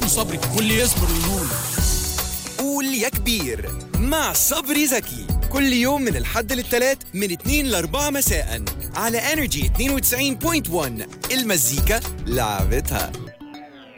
صبري، واللي يصبر ينول. قول يا كبير مع صبري زكي، كل يوم من الحد للثلاث من 2 ل4 مساء على انرجي 92.1. المزيكا لعبتها.